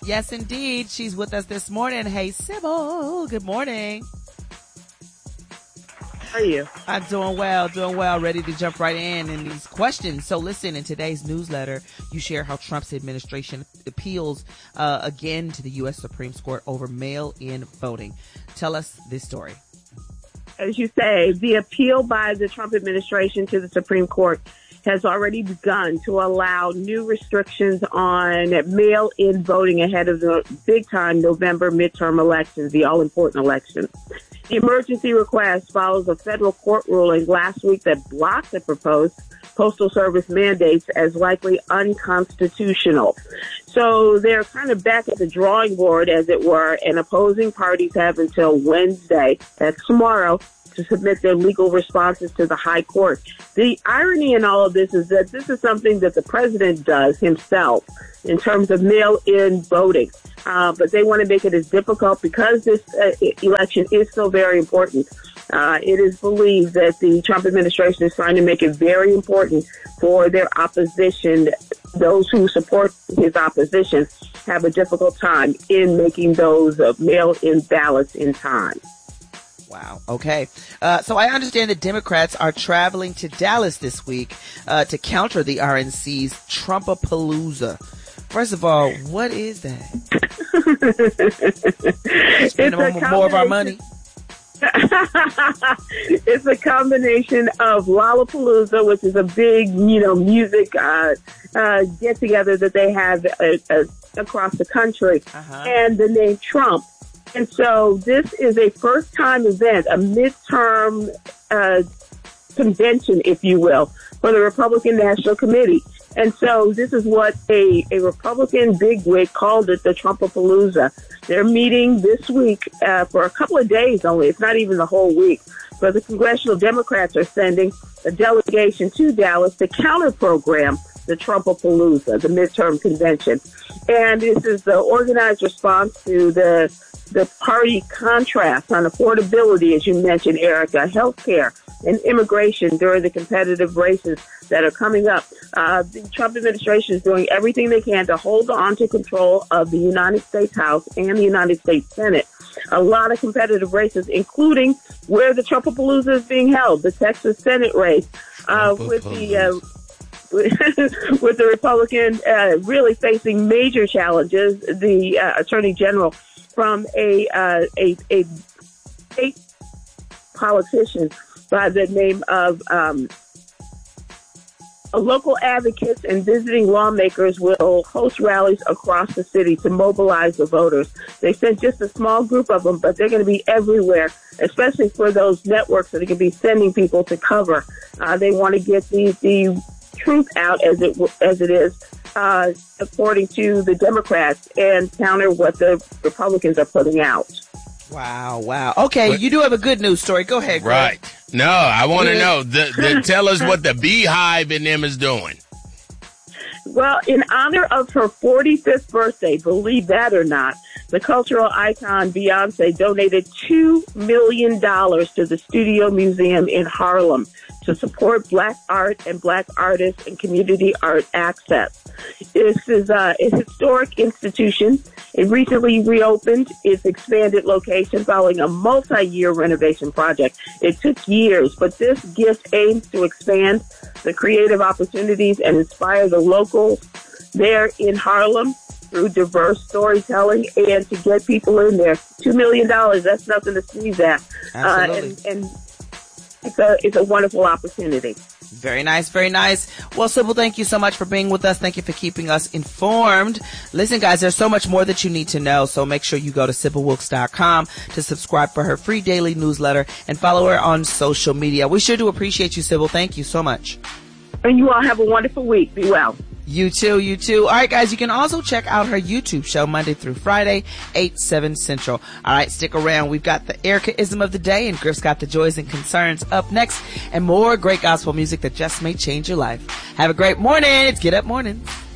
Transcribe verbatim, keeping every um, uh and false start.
Yes, indeed. She's with us this morning. Hey, Sybil. Good morning. How are you? I'm doing well, doing well, ready to jump right in in these questions. So listen, in today's newsletter, you share how Trump's administration appeals uh, again to the U S Supreme Court over mail-in voting. Tell us this story. As you say, the appeal by the Trump administration to the Supreme Court has already begun to allow new restrictions on mail-in voting ahead of the big-time November midterm elections, the all-important election. The emergency request follows a federal court ruling last week that blocked the proposed Postal Service mandates as likely unconstitutional. So they're kind of back at the drawing board, as it were, and opposing parties have until Wednesday, that's tomorrow, to submit their legal responses to the high court. The irony in all of this is that this is something that the president does himself in terms of mail-in voting. Uh, but they want to make it as difficult because this uh, election is so very important. Uh, it is believed that the Trump administration is trying to make it very important for their opposition. Those who support his opposition have a difficult time in making those uh, mail-in ballots in time. Wow. Okay. Uh, so I understand that Democrats are traveling to Dallas this week uh, to counter the R N C's Trumpapalooza. First of all, what is that? Spending more, more of our money? It's a combination of Lollapalooza, which is a big, you know, music uh, uh, get-together that they have uh, uh, across the country, uh-huh. and the name Trump. And so this is a first-time event, a midterm uh, convention, if you will, for the Republican National Committee. And so this is what a, a Republican bigwig called it, the Trumpapalooza. They're meeting this week uh, for a couple of days only. It's not even the whole week. But the congressional Democrats are sending a delegation to Dallas to counter-program the Trumpapalooza, the midterm convention. And this is the organized response to the the party contrast on affordability, as you mentioned, Erica, healthcare, and immigration during the competitive races that are coming up. Uh, the Trump administration is doing everything they can to hold on to control of the United States House and the United States Senate. A lot of competitive races, including where the Trumpapalooza is being held, the Texas Senate race, uh, with the uh, with the Republican uh, really facing major challenges. The uh, Attorney General from a, uh, a a state politician by the name of um, local advocates and visiting lawmakers will host rallies across the city to mobilize the voters. They sent just a small group of them, but they're going to be everywhere, especially for those networks that are going to be sending people to cover. Uh, they want to get the, the truth out as it as it is, uh, according to the Democrats, and counter what the Republicans are putting out. Wow, wow. Okay, but you do have a good news story. Go ahead, Greg. Right. No, I want to know. The, the, tell us what the Beehive in them is doing. Well, in honor of her forty-fifth birthday, believe that or not, the cultural icon Beyonce donated two million dollars to the Studio Museum in Harlem to support Black art and Black artists and community art access. This is uh, a historic institution. It recently reopened its expanded location following a multi-year renovation project. It took years, but this gift aims to expand the creative opportunities and inspire the locals there in Harlem through diverse storytelling and to get people in there. Two million dollars, that's nothing to sneeze at. Absolutely. Uh, and, and it's a, it's a wonderful opportunity. Very nice, very nice. Well, Sybil, thank you so much for being with us. Thank you for keeping us informed. Listen, guys, there's so much more that you need to know, so make sure you go to Sybil Wilkes dot com to subscribe for her free daily newsletter and follow her on social media. We sure do appreciate you, Sybil. Thank you so much. And you all have a wonderful week. Be well. You too, you too. All right, guys, you can also check out her YouTube show Monday through Friday, eight, seven Central. All right, stick around. We've got the Ericaism of the day, and Griff's got the joys and concerns up next, and more great gospel music that just may change your life. Have a great morning. It's Get Up Mornings.